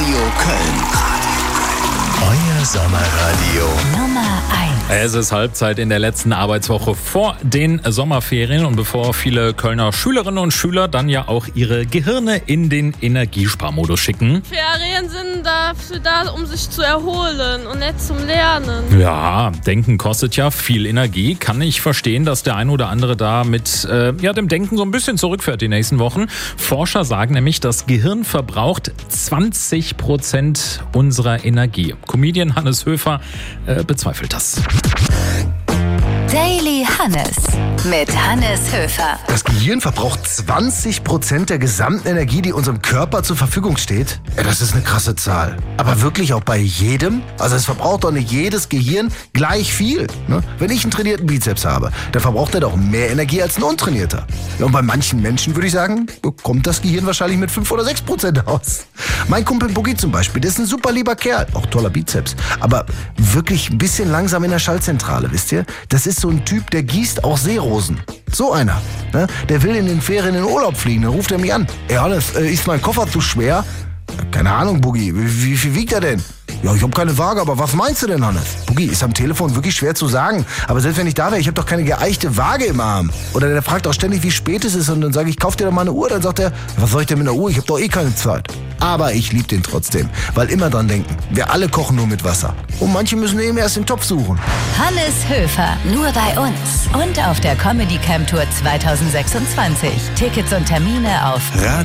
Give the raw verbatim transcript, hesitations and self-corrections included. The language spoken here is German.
Radio Köln. Euer Sommerradio Nummer eins. Es ist Halbzeit in der letzten Arbeitswoche vor den Sommerferien und bevor viele Kölner Schülerinnen und Schüler dann ja auch ihre Gehirne in den Energiesparmodus schicken. Ferien sind dafür da, um sich zu erholen und nicht zum Lernen. Ja, Denken kostet ja viel Energie. Kann ich verstehen, dass der ein oder andere da mit äh, ja, dem Denken so ein bisschen zurückfährt die nächsten Wochen. Forscher sagen nämlich, das Gehirn verbraucht zwanzig Prozent unserer Energie. Comedian Hannes Höfer äh, bezweifelt das. Daily Hannes mit Hannes Höfer. Das Gehirn verbraucht zwanzig Prozent der gesamten Energie, die unserem Körper zur Verfügung steht. Ja, das ist eine krasse Zahl. Aber wirklich auch bei jedem? Also es verbraucht doch nicht jedes Gehirn gleich viel. Ne? Wenn ich einen trainierten Bizeps habe, dann verbraucht er doch mehr Energie als ein untrainierter. Ja, und bei manchen Menschen würde ich sagen, kommt das Gehirn wahrscheinlich mit fünf oder sechs Prozent aus. Mein Kumpel Boogie zum Beispiel, der ist ein super lieber Kerl. Auch toller Bizeps. Aber wirklich ein bisschen langsam in der Schaltzentrale, wisst ihr? Das ist so ein Typ, der gießt auch Seerosen. So einer. Ne? Der will in den Ferien in den Urlaub fliegen. Dann ruft er mich an. Ey Hannes, äh, ist mein Koffer zu schwer? Keine Ahnung, Boogie. Wie, wie viel wiegt er denn? Ja, ich habe keine Waage, aber was meinst du denn, Hannes? Boogie, ist am Telefon wirklich schwer zu sagen. Aber selbst wenn ich da wäre, ich habe doch keine geeichte Waage im Arm. Oder der fragt auch ständig, wie spät es ist. Und dann sage ich, kauf dir doch mal eine Uhr. Dann sagt er, was soll ich denn mit einer Uhr? Ich habe doch eh keine Zeit. Aber ich liebe den trotzdem. Weil immer dran denken, wir alle kochen nur mit Wasser. Und manche müssen eben erst den Topf suchen. Hannes Höfer, nur bei uns. Und auf der Comedy Camp Tour zwanzig sechsundzwanzig. Tickets und Termine auf